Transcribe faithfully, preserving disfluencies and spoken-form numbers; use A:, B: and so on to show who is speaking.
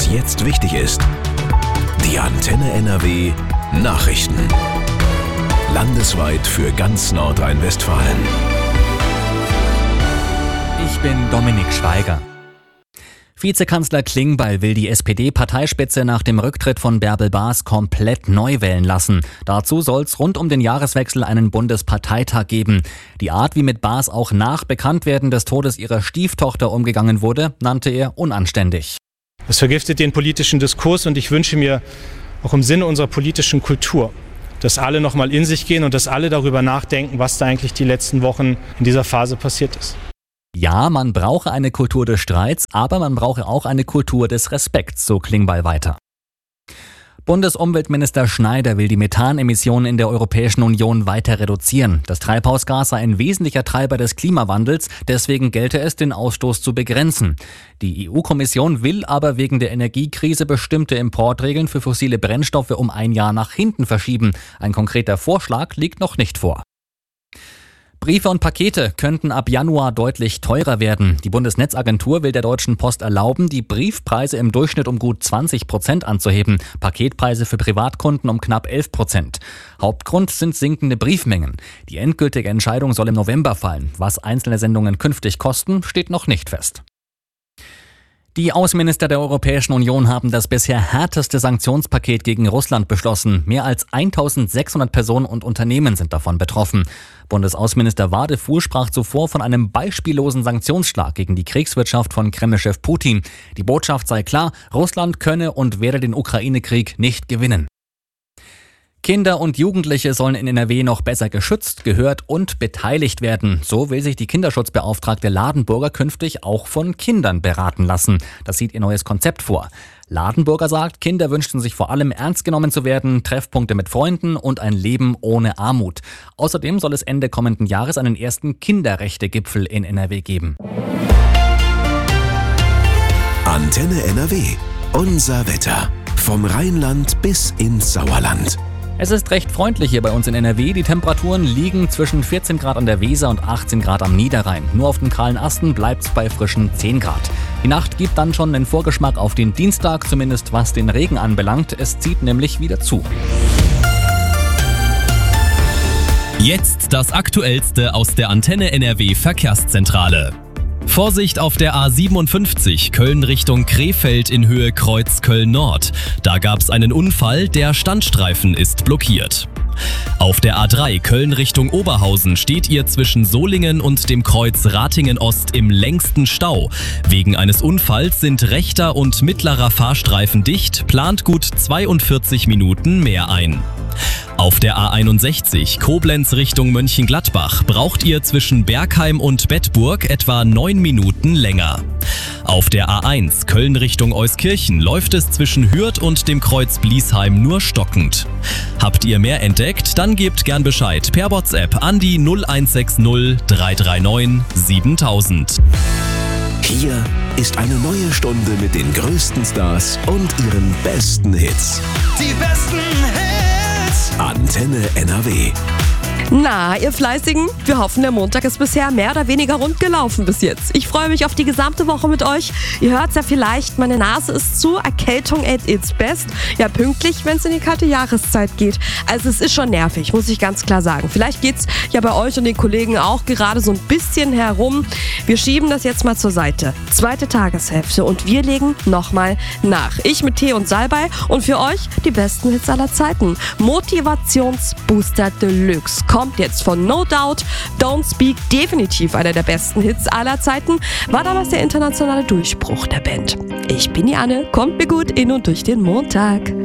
A: was jetzt wichtig ist. Die Antenne N R W Nachrichten. Landesweit für ganz Nordrhein-Westfalen.
B: Ich bin Dominik Schweiger. Vizekanzler Klingbeil will die S P D-Parteispitze nach dem Rücktritt von Bärbel Baas komplett neu wählen lassen. Dazu soll es rund um den Jahreswechsel einen Bundesparteitag geben. Die Art, wie mit Baas auch nach Bekanntwerden des Todes ihrer Stieftochter umgegangen wurde, nannte er unanständig.
C: Es vergiftet den politischen Diskurs und ich wünsche mir auch im Sinne unserer politischen Kultur, dass alle noch mal in sich gehen und dass alle darüber nachdenken, was da eigentlich die letzten Wochen in dieser Phase passiert ist.
B: Ja, man brauche eine Kultur des Streits, aber man brauche auch eine Kultur des Respekts, so Klingbeil weiter. Bundesumweltminister Schneider will die Methanemissionen in der Europäischen Union weiter reduzieren. Das Treibhausgas sei ein wesentlicher Treiber des Klimawandels, deswegen gelte es, den Ausstoß zu begrenzen. Die E U-Kommission will aber wegen der Energiekrise bestimmte Importregeln für fossile Brennstoffe um ein Jahr nach hinten verschieben. Ein konkreter Vorschlag liegt noch nicht vor. Briefe und Pakete könnten ab Januar deutlich teurer werden. Die Bundesnetzagentur will der Deutschen Post erlauben, die Briefpreise im Durchschnitt um gut zwanzig Prozent anzuheben, Paketpreise für Privatkunden um knapp elf Prozent. Hauptgrund sind sinkende Briefmengen. Die endgültige Entscheidung soll im November fallen. Was einzelne Sendungen künftig kosten, steht noch nicht fest. Die Außenminister der Europäischen Union haben das bisher härteste Sanktionspaket gegen Russland beschlossen. Mehr als eintausendsechshundert Personen und Unternehmen sind davon betroffen. Bundesaußenminister Wadefuhl sprach zuvor von einem beispiellosen Sanktionsschlag gegen die Kriegswirtschaft von Kreml-Chef Putin. Die Botschaft sei klar, Russland könne und werde den Ukraine-Krieg nicht gewinnen. Kinder und Jugendliche sollen in N R W noch besser geschützt, gehört und beteiligt werden. So will sich die Kinderschutzbeauftragte Ladenburger künftig auch von Kindern beraten lassen. Das sieht ihr neues Konzept vor. Ladenburger sagt, Kinder wünschten sich vor allem ernst genommen zu werden, Treffpunkte mit Freunden und ein Leben ohne Armut. Außerdem soll es Ende kommenden Jahres einen ersten Kinderrechte-Gipfel in N R W geben.
A: Antenne N R W. Unser Wetter. Vom Rheinland bis ins Sauerland.
B: Es ist recht freundlich hier bei uns in N R W. Die Temperaturen liegen zwischen vierzehn Grad an der Weser und achtzehn Grad am Niederrhein. Nur auf den kahlen Asten bleibt es bei frischen zehn Grad. Die Nacht gibt dann schon den Vorgeschmack auf den Dienstag, zumindest was den Regen anbelangt. Es zieht nämlich wieder zu.
D: Jetzt das Aktuellste aus der Antenne N R W Verkehrszentrale. Vorsicht auf der A siebenundfünfzig, Köln Richtung Krefeld in Höhe Kreuz Köln-Nord. Da gab es einen Unfall, der Standstreifen ist blockiert. Auf der A drei Köln Richtung Oberhausen steht ihr zwischen Solingen und dem Kreuz Ratingen-Ost im längsten Stau. Wegen eines Unfalls sind rechter und mittlerer Fahrstreifen dicht, plant gut zweiundvierzig Minuten mehr ein. Auf der A einundsechzig Koblenz Richtung Mönchengladbach braucht ihr zwischen Bergheim und Bedburg etwa neun Minuten länger. Auf der A eins Köln Richtung Euskirchen läuft es zwischen Hürth und dem Kreuz Bliesheim nur stockend. Habt ihr mehr entdeckt? Dann gebt gern Bescheid per WhatsApp an die null eins sechs null drei drei neun siebentausend.
A: Hier ist eine neue Stunde mit den größten Stars und ihren besten Hits.
E: Die besten Hits.
A: Antenne N R W.
F: Na, ihr Fleißigen, wir hoffen, der Montag ist bisher mehr oder weniger rund gelaufen bis jetzt. Ich freue mich auf die gesamte Woche mit euch. Ihr hört es ja vielleicht, meine Nase ist zu, Erkältung at its best. Ja, pünktlich, wenn es in die kalte Jahreszeit geht. Also es ist schon nervig, muss ich ganz klar sagen. Vielleicht geht's ja bei euch und den Kollegen auch gerade so ein bisschen herum. Wir schieben das jetzt mal zur Seite. Zweite Tageshälfte und wir legen nochmal nach. Ich mit Tee und Salbei und für euch die besten Hits aller Zeiten. Motivationsbooster Deluxe kommt jetzt von No Doubt. Don't Speak, definitiv einer der besten Hits aller Zeiten, war damals der internationale Durchbruch der Band. Ich bin die Anne, kommt mir gut in und durch den Montag.